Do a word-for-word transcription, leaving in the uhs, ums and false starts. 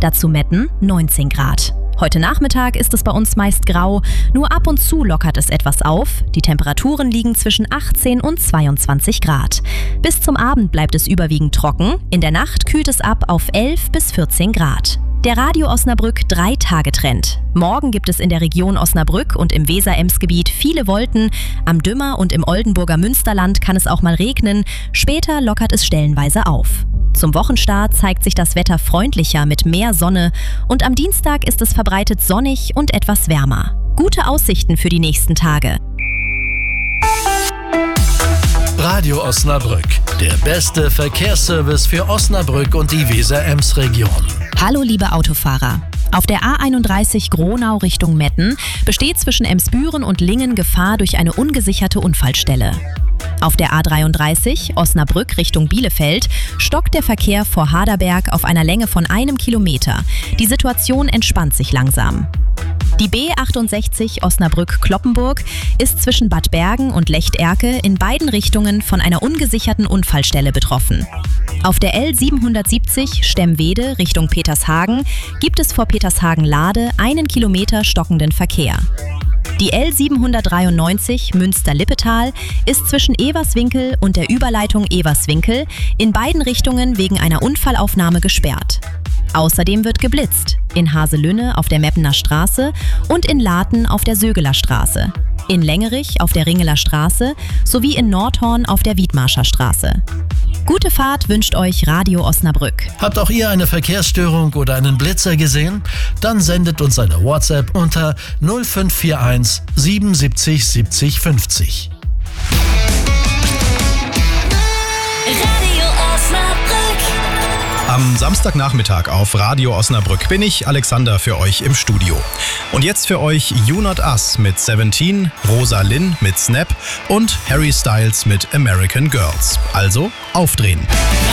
dazu Metten neunzehn Grad. Heute Nachmittag ist es bei uns meist grau, nur ab und zu lockert es etwas auf. Die Temperaturen liegen zwischen achtzehn und zweiundzwanzig Grad. Bis zum Abend bleibt es überwiegend trocken, in der Nacht kühlt es ab auf elf bis vierzehn Grad. Der Radio Osnabrück drei Tage Trend. Morgen gibt es in der Region Osnabrück und im Weser-Ems-Gebiet viele Wolken. Am Dümmer und im Oldenburger Münsterland kann es auch mal regnen. Später lockert es stellenweise auf. Zum Wochenstart zeigt sich das Wetter freundlicher mit mehr Sonne und am Dienstag ist es verbreitet sonnig und etwas wärmer. Gute Aussichten für die nächsten Tage. Radio Osnabrück, der beste Verkehrsservice für Osnabrück und die Weser-Ems-Region. Hallo liebe Autofahrer. Auf der A einunddreißig Gronau Richtung Metten besteht zwischen Emsbüren und Lingen Gefahr durch eine ungesicherte Unfallstelle. Auf der A dreiunddreißig Osnabrück Richtung Bielefeld stockt der Verkehr vor Haderberg auf einer Länge von einem Kilometer. Die Situation entspannt sich langsam. Die B achtundsechzig Osnabrück-Cloppenburg ist zwischen Bad Bergen und Lechterke in beiden Richtungen von einer ungesicherten Unfallstelle betroffen. Auf der L siebenhundertsiebzig Stemwede Richtung Petershagen gibt es vor Petershagen-Lade einen Kilometer stockenden Verkehr. Die L siebenhundertdreiundneunzig Münster-Lippetal ist zwischen Everswinkel und der Überleitung Everswinkel in beiden Richtungen wegen einer Unfallaufnahme gesperrt. Außerdem wird geblitzt in Haselünne auf der Meppener Straße und in Laten auf der Sögeler Straße, in Längerich auf der Ringeler Straße sowie in Nordhorn auf der Wiedmarscher Straße. Gute Fahrt wünscht euch Radio Osnabrück. Habt auch ihr eine Verkehrsstörung oder einen Blitzer gesehen? Dann sendet uns eine WhatsApp unter null fünf vier eins siebenundsiebzig siebzig fünfzig. Radio Osnabrück. Am Samstagnachmittag auf Radio Osnabrück bin ich, Alexander, für euch im Studio. Und jetzt für euch You Not Us mit Seventeen, Rosa Lynn mit Snap und Harry Styles mit American Girls. Also aufdrehen.